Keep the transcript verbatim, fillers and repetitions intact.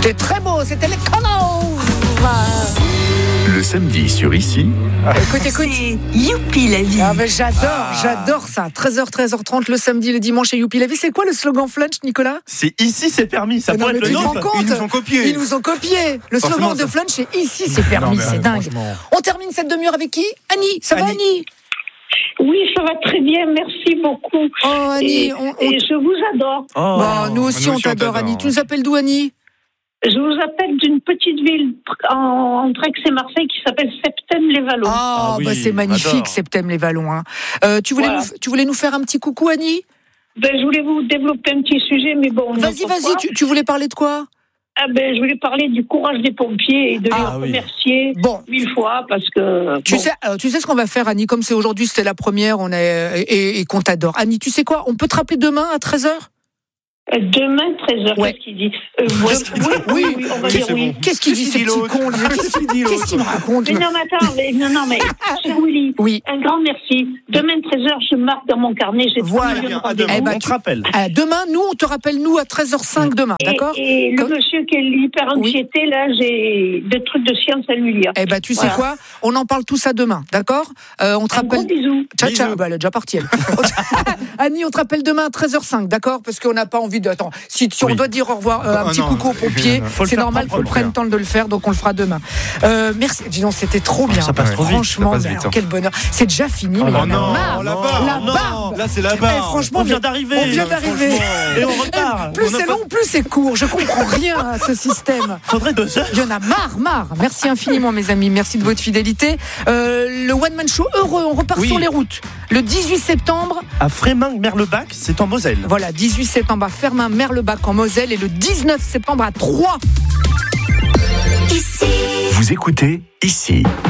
C'était très beau, c'était les Colors. Le samedi sur Ici. Écoute, écoute. C'est Youpi la vie. Ah ben j'adore, Ah. j'adore ça. treize heures, treize heures trente le samedi, le dimanche et Youpi la vie. C'est quoi le slogan Flunch, Nicolas? C'est ici, c'est permis. Ça Mais non, pourrait mais être tu le te rends nôtre. compte? Ils nous ont copié. Ils nous ont copié. Le slogan Forcément, de ça- Flunch, c'est ici, c'est permis, Non, mais c'est allez, dingue. franchement. On termine cette demi-heure avec qui? Annie, ça va Annie. Annie? Oui, ça va très bien, merci beaucoup. Oh Annie, et, on, on- et je vous adore. Oh. Bon, nous aussi nous on aussi, on t'adore t'adore. Annie. Tu nous appelles d'où Annie? Je vous appelle d'une petite ville en, entre Aix et Marseille qui s'appelle Septem-les-Vallons. Ah, Ah oui, bah c'est magnifique, j'adore. Septem-les-Vallons. Hein. Euh, tu, voulais Voilà. nous, tu voulais nous faire un petit coucou Annie? Ben, je voulais vous développer un petit sujet, mais bon. Vas-y, n'importe vas-y, quoi. tu, tu voulais parler de quoi? Ah ben, je voulais parler du courage des pompiers et de Ah, les oui. remercier Bon. mille fois parce que. Tu bon. sais, alors, tu sais ce qu'on va faire, Annie, comme c'est aujourd'hui, c'était la première, on est et, et qu'on t'adore. Annie, tu sais quoi? On peut te rappeler demain à treize heures? Demain, treize heures, Ouais. qu'est-ce qu'il dit euh, ouais, oui, oui, oui, on va Oui, dire c'est oui. bon. Qu'est-ce qu'il dit, Qu'est-ce ce qu'il petit dit l'autre con lui? Qu'est-ce qu'il dit, Qu'est-ce qu'il me raconte? Mais non, mais attends, mais, non, non, mais, cher Willy, Oui. un grand merci. Demain, treize heures, je marque dans mon carnet, j'ai Voilà. trois millions de À demain. rendez-vous. Eh ben, On tu- te rappelle. Ah, demain, nous, on te rappelle, nous, à treize heures cinq demain, Et, d'accord? et le Comme- monsieur qui est hyper anxiété, là, j'ai des trucs de science à lui lire. Eh ben, tu sais Voilà. quoi? On en parle tout ça demain, d'accord? Euh, on te Un gros rappelle. bisou. Ciao, ciao. Bisous. Bah, elle est déjà partie, elle. Annie, on te rappelle demain à treize heures cinq, d'accord? Parce qu'on n'a pas envie de. Attends, si, si on Oui. doit dire au revoir, euh, un Ah petit non. coucou aux pompiers, Faut le c'est faire normal propre, qu'on faut prenne le le temps de le faire, donc on le fera demain. Euh, merci. Dis donc, c'était trop bien. Ça passe trop vite, Franchement, ça passe mais vite, alors, hein. quel bonheur. C'est déjà fini, Oh mais non, on en a non, marre. la non, barbe. La non. barbe. Là, c'est la Eh, barre. franchement, On vient mais- d'arriver. On vient d'arriver. Et on repart. Plus On a c'est pas- long, plus c'est court. Je comprends rien à ce système. Faudrait deux heures. Il y en a marre, marre. Merci infiniment, mes amis. Merci de votre fidélité. Euh, le One Man Show heureux, on repart Oui. sur les routes. Le dix-huit septembre, À Fréminck-Merlebach, c'est en Moselle. voilà, dix-huit septembre à Fermin-Merlebach en Moselle et le dix-neuf septembre à Troyes. Vous écoutez Ici.